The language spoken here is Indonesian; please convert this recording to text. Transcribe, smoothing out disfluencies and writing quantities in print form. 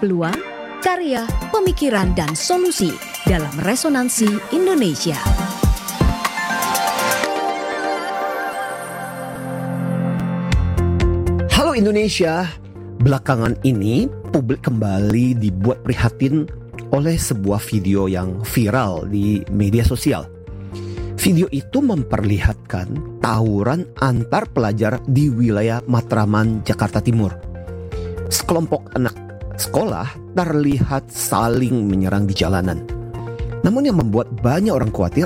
peluang, karya, pemikiran, dan solusi dalam Resonansi Indonesia. Halo Indonesia, belakangan ini publik kembali dibuat prihatin oleh sebuah video yang viral di media sosial. Video itu memperlihatkan tawuran antar pelajar di wilayah Matraman, Jakarta Timur. Sekelompok anak sekolah terlihat saling menyerang di jalanan. Namun yang membuat banyak orang khawatir